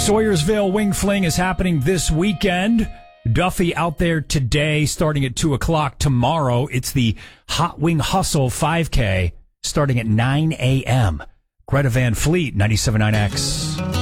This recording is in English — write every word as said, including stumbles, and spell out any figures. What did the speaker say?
Sawyersville Wing Fling is happening this weekend. Duffy out there today, starting at two o'clock. Tomorrow, it's the Hot Wing Hustle five K, starting at nine a.m. Greta Van Fleet, ninety-seven point nine X.